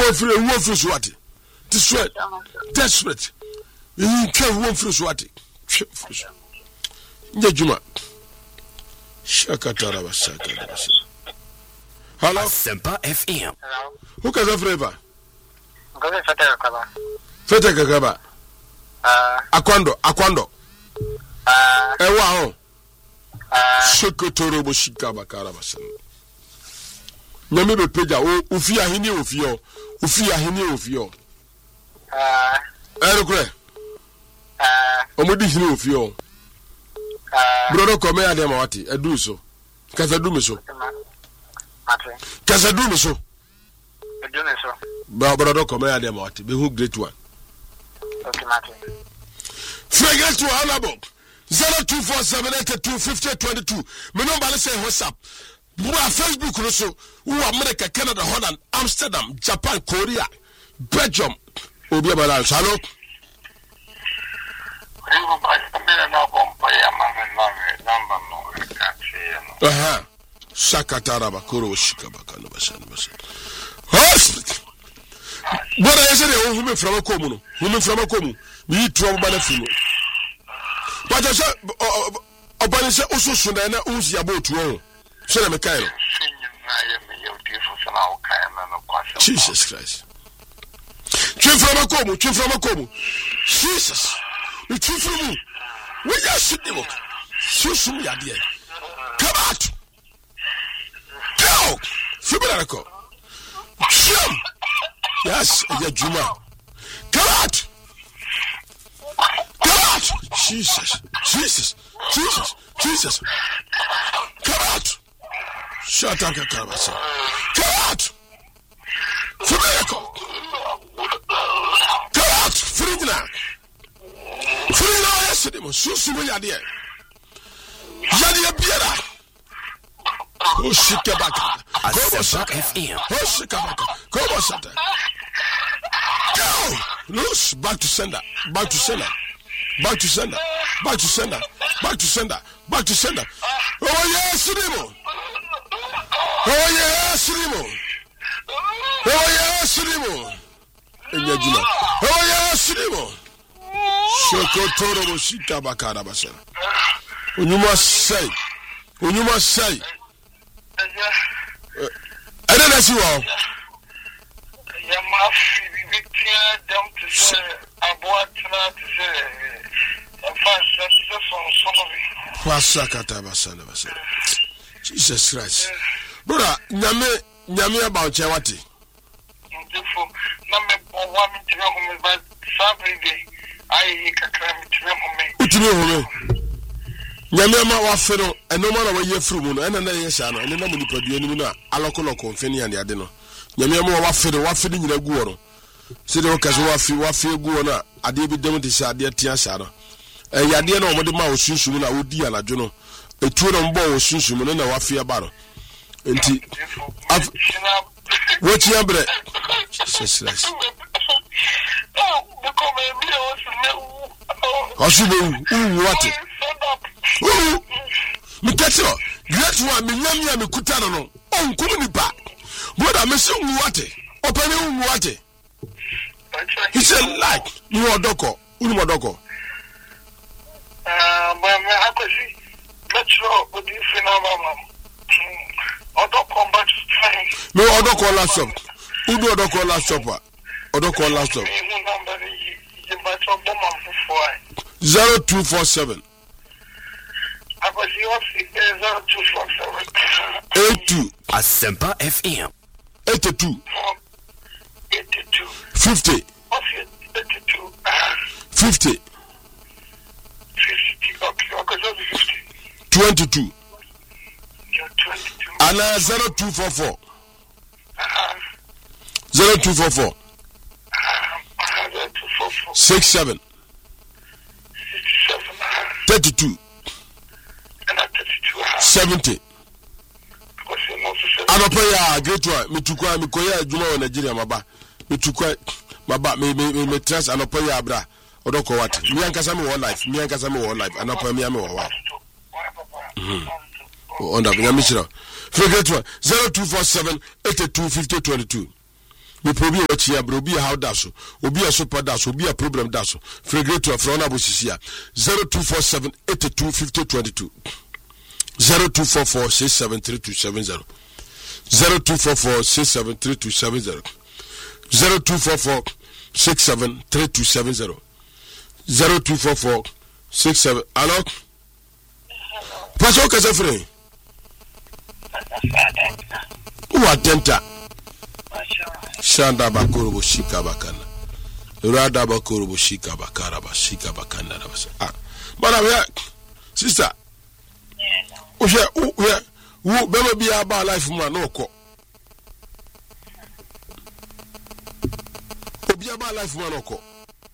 free swati. Desperate. You can't won free swati. Juma. Shakatara Basaka. Hello, Sempa FM. Who can have flavor? Go to Fatakaba. Fatakaba. Aquando. Wow. Shakotoro Boshikaba Karabasan. Nyame peja ofia hini ofio. Erukre. Omodi hini ofio. Brodo come ya dem wati edu so. Kasa du me so. Kasa du me so. Edu me so. Brodo come ya dem wati be who great one. Okay, Martin. Figure to Alabo 0247825022. Me no bale say WhatsApp. Bua Facebook no so. Who America, Canada, Holland, Amsterdam, Japan, Korea, Belgium. Obi abala hello. Shakatara bakoro shikabaka no bashan. Hospital. Bora yesere hume from akomu no. Hume from akomu. We trouble bana funo. But I say obani say osusu na na unsi abotu o. So na me kai no. Jesus Christ. Twin from akomu. Jesus. You twin from me. We just sit there. Susu ya there. Come out. Go. Fibrako. Jump. Yes, yeah, Juma. Come out. Jesus. Come out. Shut up, Kabasa. Come out. Fibrako. Come out. Frigna, yesterday, Susu ya there. Yadia Biera. Oh, Shikabaka. FM. Oh, Shikabaka. Come on, Sata. Go! Loose. Back to sender. Oh, yes, Rimo. Ejuma. Oh, yes, Rimo. Shokotoro Shikabaka Basha. You must say. I don't see all. Jesus Christ. Brother, Nyame about Chawati. Nyame wa fero eno ma na wa yefru mu no ena na yesha no ena na mu nipadua ni mu na alokoloko mfeni ande ade no nyame ma wa fero nyina gu wo no se de okaso wa fi gu wo na ade bi dem de sha ade tia sha no yade na o mo de ma osunsun na odi alajo no etu no mbo osunsun no na wa fi aba no enti what you bre Jesus what me catch you great one me nyamia me kuta no on kum ni ba brother me say what open what he said like you odoko but me akosi metro odi fina mama odoko but me odoko laptop udu odoko laptop 0247 82 Asempa FM 82 50 50 22 and 0244 67 32 70 Anopoya great one mitukwa mikoya adwuma wa Nigeria maba mitukwa maba me trust anopoya abra odoko what me ankasa me one life anopoya me wa onda nyamishira great one 0247 82 50 22 me probi o chia brobi how da so obi a super da so obi a problem da so fregreto afro na bosisia 0247 825022 0244 673270 0244 673270 0244 673270 0244 67 Hello? Pastor Kasafre. Who attenta? Shanda bakuru boshika bakana. Rada bakuru boshika bakara bashika bakana. Ah. Madam, sister. Who better be about life man no ko. Obi about life man no ko.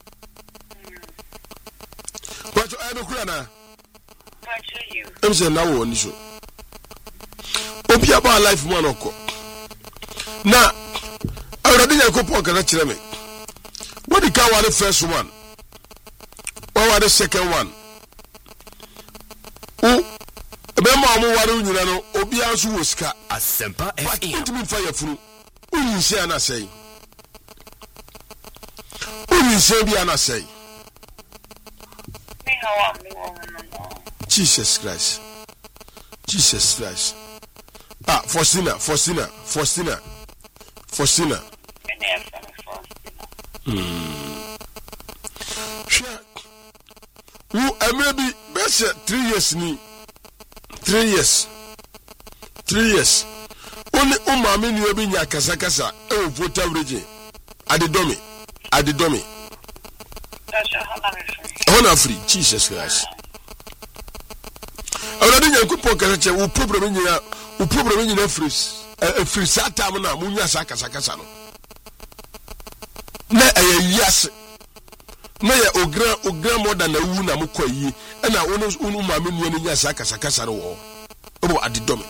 But I don't know. I'm saying now on issue. Obi about life man no ko. Now, I already know couple can actually me. What the car was the first one? What was the second one? Who? Remember, I'm going to know Obi Ansu Wuska. Asempa But FM. it mean fire through. Who you say and I say? Who you say be and I say? Jesus Christ. Jesus Christ. Ah, Faustina. Sure. Who maybe best 3 years ni. 3 years. Only umami ni obi nya kasa e voter region. Adidomi. Hona free Jesus Christ. Already nya kupo kasa che u problem nya free sata mo na munya kasa no. Na yes. Na ya ogra more than a wu na mo kwayi. E na unu mami ni nya kasa no wo. Obo adidomi.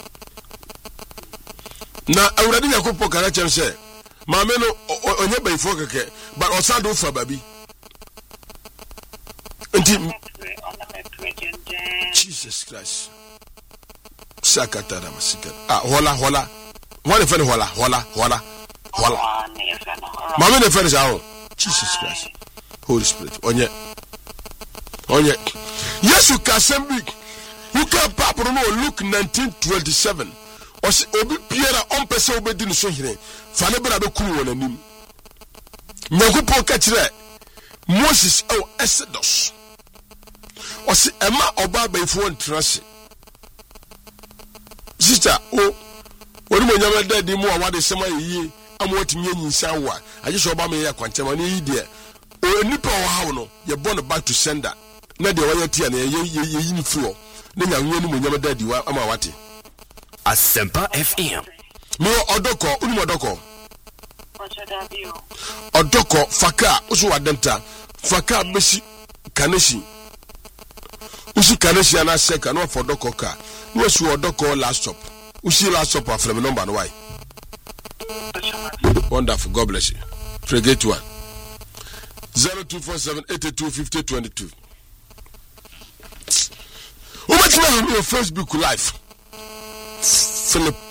Na already nya kupo kasa che say mame no onye bayfo keke but osado fa babi. Jesus Christ. Sakata da masika. Ah, hola. What if any hola. Mama ne fere sao. Jesus Christ. Holy Spirit. Onye. Yesu kasembi. You can papa no Luke 19:27. Obi Pierre on pese obedi no so hire. Fa ne bra be kunu wona nim. Nyakupo ka kire Moses Exodus. Osi ema oba bayfo ntrase. Sister ori mo nyama dadi mu awade sema yi amwotimi anyinsa wa aje so oba me ya kwanchema ne yi de o nipa wo hawo no ye born back to sender na de wa tia na ye ni furo ne nya nwe ni mo nyama dadi wa ama wate Asempa FM. me odoko uni modoko odoko faka usu wadenta faka besi kaneshi usi kaneshi ana seka no for doko ka no su odoko last stop usi last stop after me number no why. Wonderful, God bless you. Forget one 0247 825022. Who makes me on your Facebook live? Philip